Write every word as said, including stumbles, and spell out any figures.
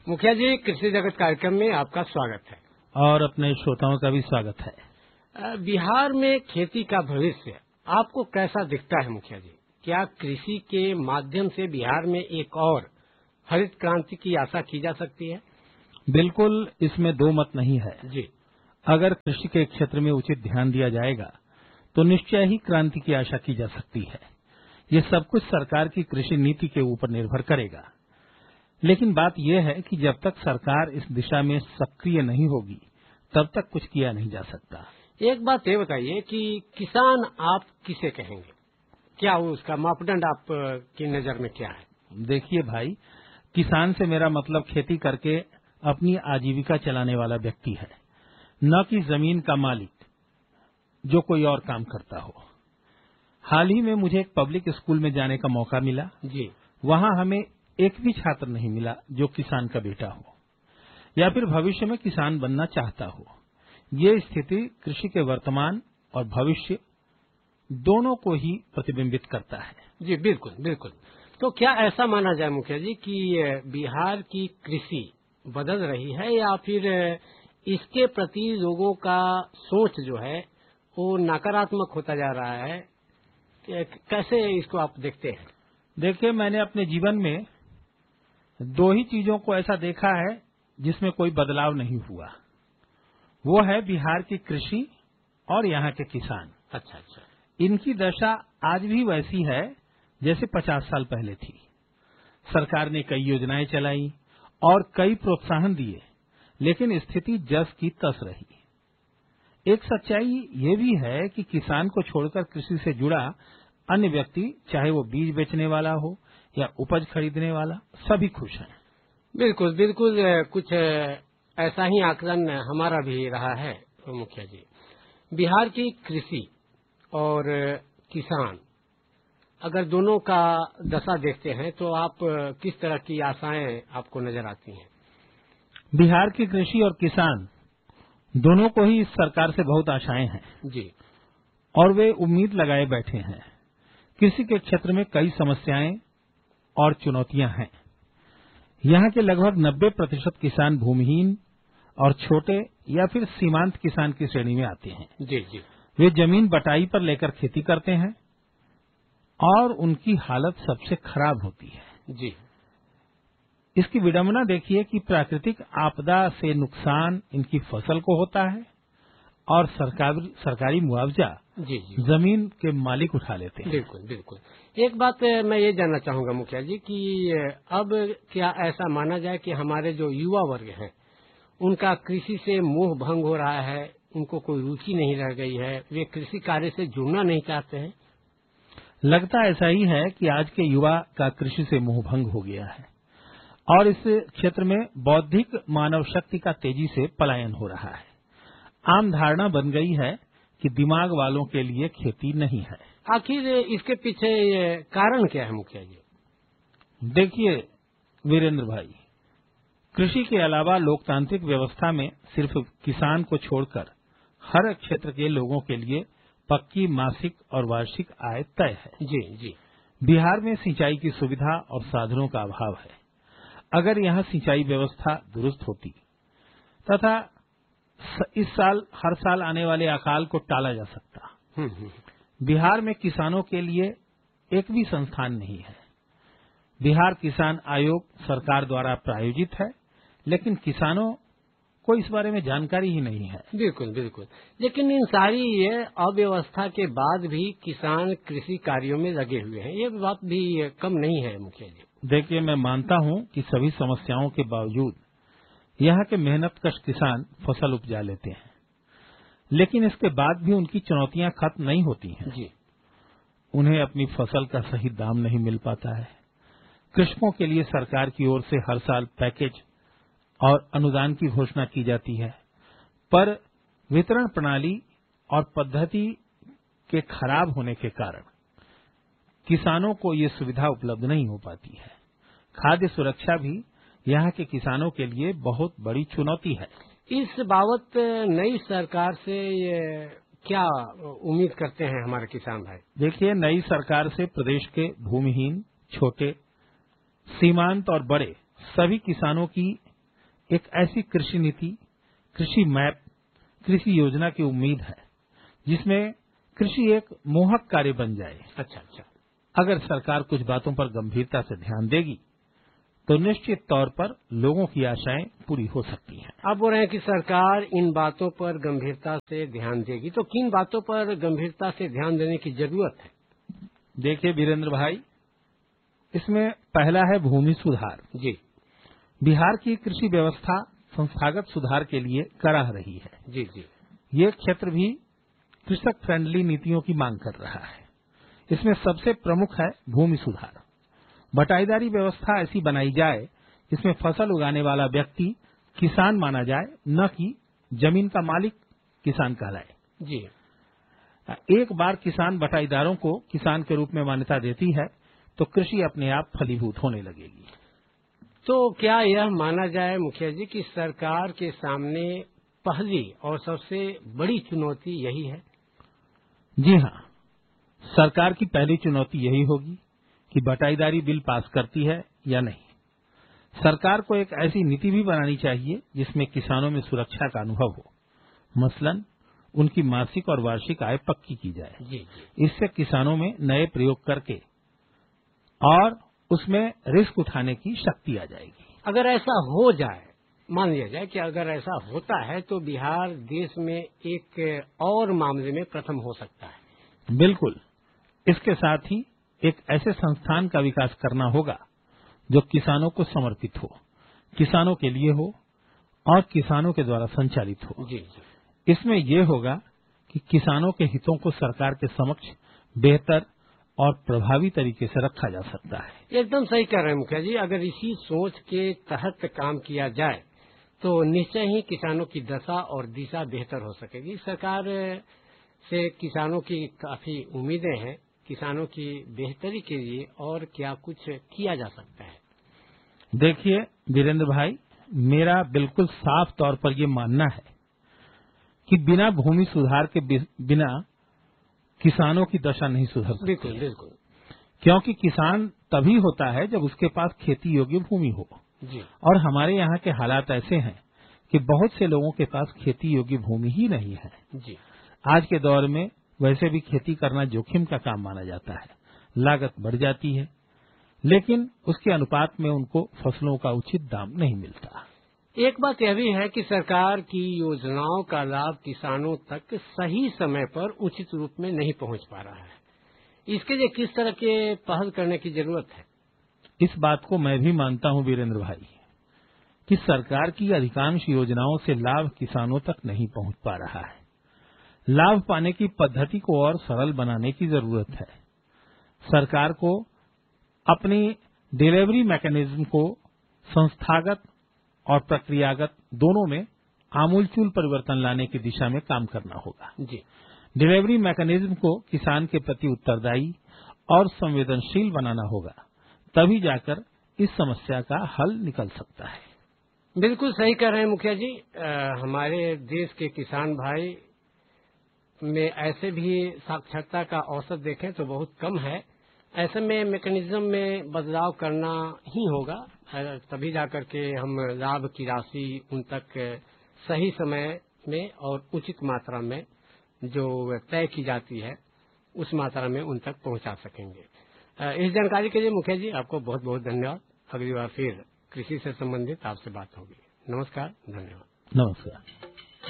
मुखिया जी, कृषि जगत कार्यक्रम में आपका स्वागत है और अपने श्रोताओं का भी स्वागत है। बिहार में खेती का भविष्य आपको कैसा दिखता है मुखिया जी? क्या कृषि के माध्यम से बिहार में एक और हरित क्रांति की आशा की जा सकती है? बिल्कुल, इसमें दो मत नहीं है जी। अगर कृषि के क्षेत्र में उचित ध्यान दिया जाएगा तो निश्चय ही क्रांति की आशा की जा सकती है। ये सब कुछ सरकार की कृषि नीति के ऊपर निर्भर करेगा। लेकिन बात यह है कि जब तक सरकार इस दिशा में सक्रिय नहीं होगी तब तक कुछ किया नहीं जा सकता। एक बात ये बताइए कि किसान आप किसे कहेंगे? क्या उसका मापदंड आप की नजर में क्या है? देखिए भाई, किसान से मेरा मतलब खेती करके अपनी आजीविका चलाने वाला व्यक्ति है, न कि जमीन का मालिक जो कोई और काम करता हो। हाल ही में मुझे एक पब्लिक स्कूल में जाने का मौका मिला। जी। वहां हमें एक भी छात्र नहीं मिला जो किसान का बेटा हो या फिर भविष्य में किसान बनना चाहता हो। ये स्थिति कृषि के वर्तमान और भविष्य दोनों को ही प्रतिबिंबित करता है। जी बिल्कुल बिल्कुल। तो क्या ऐसा माना जाए मुखिया जी कि बिहार की कृषि बदल रही है या फिर इसके प्रति लोगों का सोच जो है वो नकारात्मक होता जा रहा है? कैसे इसको आप देखते हैं? देखिए, मैंने अपने जीवन में दो ही चीजों को ऐसा देखा है जिसमें कोई बदलाव नहीं हुआ। वो है बिहार की कृषि और यहाँ के किसान। अच्छा अच्छा। इनकी दशा आज भी वैसी है जैसे पचास साल पहले थी। सरकार ने कई योजनाएं चलाई और कई प्रोत्साहन दिए, लेकिन स्थिति जस की तस रही। एक सच्चाई ये भी है कि किसान को छोड़कर कृषि से जुड़ा अन्य व्यक्ति, चाहे वो बीज बेचने वाला हो या उपज खरीदने वाला, सभी खुश हैं। बिल्कुल बिल्कुल। कुछ ऐसा ही आकलन हमारा भी रहा है मुखिया जी। बिहार की कृषि और किसान अगर दोनों का दशा देखते हैं तो आप किस तरह की आशाएं आपको नजर आती हैं? बिहार की कृषि और किसान दोनों को ही इस सरकार से बहुत आशाएं हैं जी, और वे उम्मीद लगाए बैठे हैं। कृषि के क्षेत्र में कई समस्याएं और चुनौतियां हैं। यहाँ के लगभग नब्बे प्रतिशत किसान भूमिहीन और छोटे या फिर सीमांत किसान की श्रेणी में आते हैं। जी जी। वे जमीन बटाई पर लेकर खेती करते हैं और उनकी हालत सबसे खराब होती है। जी। इसकी विडंबना देखिए कि प्राकृतिक आपदा से नुकसान इनकी फसल को होता है और सरकार, सरकारी मुआवजा जी जी जमीन के मालिक उठा लेते हैं। बिल्कुल बिल्कुल। एक बात मैं ये जानना चाहूंगा मुखिया जी कि अब क्या ऐसा माना जाए कि हमारे जो युवा वर्ग हैं उनका कृषि से मोह भंग हो रहा है, उनको कोई रुचि नहीं रह गई है, वे कृषि कार्य से जुड़ना नहीं चाहते हैं? लगता ऐसा ही है कि आज के युवा का कृषि से मोह भंग हो गया है और इस क्षेत्र में बौद्धिक मानव शक्ति का तेजी से पलायन हो रहा है। आम धारणा बन गई है कि दिमाग वालों के लिए खेती नहीं है। आखिर इसके पीछे कारण क्या है मुखिया जी? देखिए वीरेंद्र भाई, कृषि के अलावा लोकतांत्रिक व्यवस्था में सिर्फ किसान को छोड़कर हर क्षेत्र के लोगों के लिए पक्की मासिक और वार्षिक आय तय है। जी जी। बिहार में सिंचाई की सुविधा और साधनों का अभाव है। अगर यहाँ सिंचाई व्यवस्था दुरुस्त होती तथा इस साल हर साल आने वाले अकाल को टाला जा सकता। बिहार में किसानों के लिए एक भी संस्थान नहीं है। बिहार किसान आयोग सरकार द्वारा प्रायोजित है, लेकिन किसानों को इस बारे में जानकारी ही नहीं है। बिल्कुल बिल्कुल। लेकिन इन सारी ये अव्यवस्था के बाद भी किसान कृषि कार्यों में लगे हुए हैं, ये बात भी कम नहीं है मुखिया जी। देखिए, मैं मानता हूं कि सभी समस्याओं के बावजूद यहाँ के मेहनतकश किसान फसल उपजा लेते हैं, लेकिन इसके बाद भी उनकी चुनौतियां खत्म नहीं होती हैं। जी। उन्हें अपनी फसल का सही दाम नहीं मिल पाता है। कृषकों के लिए सरकार की ओर से हर साल पैकेज और अनुदान की घोषणा की जाती है, पर वितरण प्रणाली और पद्धति के खराब होने के कारण किसानों को ये सुविधा उपलब्ध नहीं हो पाती है। खाद्य सुरक्षा भी यहाँ के किसानों के लिए बहुत बड़ी चुनौती है। इस बाबत नई सरकार से ये क्या उम्मीद करते हैं हमारे किसान भाई? देखिए, नई सरकार से प्रदेश के भूमिहीन, छोटे, सीमांत और बड़े सभी किसानों की एक ऐसी कृषि नीति, कृषि मैप, कृषि योजना की उम्मीद है जिसमें कृषि एक मोहक कार्य बन जाए। अच्छा अच्छा। अगर सरकार कुछ बातों पर गंभीरता से ध्यान देगी तो निश्चित तौर पर लोगों की आशाएं पूरी हो सकती हैं। आप बोल रहे हैं कि सरकार इन बातों पर गंभीरता से ध्यान देगी, तो किन बातों पर गंभीरता से ध्यान देने की जरूरत है? देखिए वीरेंद्र भाई, इसमें पहला है भूमि सुधार। जी। बिहार की कृषि व्यवस्था संस्थागत सुधार के लिए कराह रही है। जी जी। ये क्षेत्र भी कृषक फ्रेंडली नीतियों की मांग कर रहा है। इसमें सबसे प्रमुख है भूमि सुधार। बटाईदारी व्यवस्था ऐसी बनाई जाए जिसमें फसल उगाने वाला व्यक्ति किसान माना जाए, न कि जमीन का मालिक किसान कहलाए। जी। एक बार किसान बटाईदारों को किसान के रूप में मान्यता देती है तो कृषि अपने आप फलीभूत होने लगेगी। तो क्या यह माना जाए मुखिया जी कि सरकार के सामने पहली और सबसे बड़ी चुनौती यही है? जी हाँ, सरकार की पहली चुनौती यही होगी कि बटाईदारी बिल पास करती है या नहीं। सरकार को एक ऐसी नीति भी बनानी चाहिए जिसमें किसानों में सुरक्षा का अनुभव हो। मसलन उनकी मासिक और वार्षिक आय पक्की की जाए। जी जी। इससे किसानों में नए प्रयोग करके और उसमें रिस्क उठाने की शक्ति आ जाएगी। अगर ऐसा हो जाए, मान लिया जाए कि अगर ऐसा होता है तो बिहार देश में एक और मामले में प्रथम हो सकता है। बिल्कुल। इसके साथ ही एक ऐसे संस्थान का विकास करना होगा जो किसानों को समर्पित हो, किसानों के लिए हो और किसानों के द्वारा संचालित हो। जी जी। इसमें यह होगा कि किसानों के हितों को सरकार के समक्ष बेहतर और प्रभावी तरीके से रखा जा सकता है। एकदम सही कह रहे हैं मुखिया जी। अगर इसी सोच के तहत काम किया जाए तो निश्चय ही किसानों की दशा और दिशा बेहतर हो सकेगी। सरकार से किसानों की काफी उम्मीदें हैं। किसानों की बेहतरी के लिए और क्या कुछ किया जा सकता है? देखिए वीरेंद्र भाई, मेरा बिल्कुल साफ तौर पर यह मानना है कि बिना भूमि सुधार के बिना किसानों की दशा नहीं सुधर सकती। बिल्कुल बिल्कुल। क्योंकि किसान तभी होता है जब उसके पास खेती योग्य भूमि हो। जी। और हमारे यहाँ के हालात ऐसे हैं कि बहुत से लोगों के पास खेती योग्य भूमि ही नहीं है। जी। आज के दौर में वैसे भी खेती करना जोखिम का काम माना जाता है, लागत बढ़ जाती है, लेकिन उसके अनुपात में उनको फसलों का उचित दाम नहीं मिलता। एक बात यह भी है कि सरकार की योजनाओं का लाभ किसानों तक सही समय पर उचित रूप में नहीं पहुंच पा रहा है। इसके लिए किस तरह के पहल करने की जरूरत है? इस बात को मैं भी मानता हूं वीरेंद्र भाई कि सरकार की अधिकांश योजनाओं से लाभ किसानों तक नहीं पहुंच पा रहा है। लाभ पाने की पद्धति को और सरल बनाने की जरूरत है। सरकार को अपनी डिलीवरी मैकेनिज्म को संस्थागत और प्रक्रियागत दोनों में आमूलचूल परिवर्तन लाने की दिशा में काम करना होगा। जी। डिलीवरी मैकेनिज्म को किसान के प्रति उत्तरदायी और संवेदनशील बनाना होगा, तभी जाकर इस समस्या का हल निकल सकता है। बिल्कुल सही कह रहे हैं मुखिया जी। आ, हमारे देश के किसान भाई में ऐसे भी साक्षरता का औसत देखें तो बहुत कम है। ऐसे में मैकेनिज्म में बदलाव करना ही होगा, तभी जाकर के हम लाभ की राशि उन तक सही समय में और उचित मात्रा में जो तय की जाती है उस मात्रा में उन तक पहुंचा सकेंगे। इस जानकारी के लिए मुखिया जी आपको बहुत बहुत धन्यवाद। अगली बार फिर कृषि से संबंधित आपसे बात होगी। नमस्कार, धन्यवाद। नमस्कार।